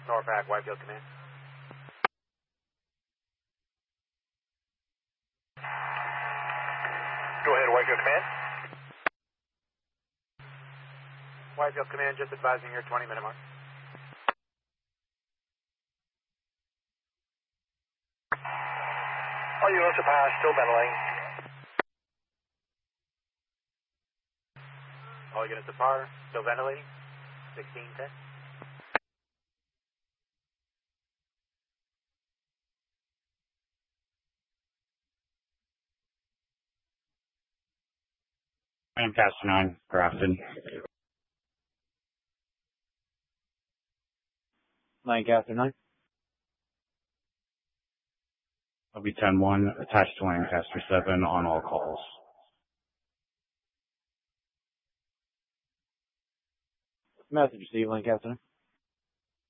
Norpac, Whitefield Command. Go ahead, Whitefield Command. Whitefield Command, just advising your 20-minute mark. All units are passed, still ventilating. All units are par, still ventilating. 1610. Lancaster 9, Grafton. Lancaster 9. I'll be 10-1, attached to Lancaster 7 on all calls. Message received, Lancaster 9.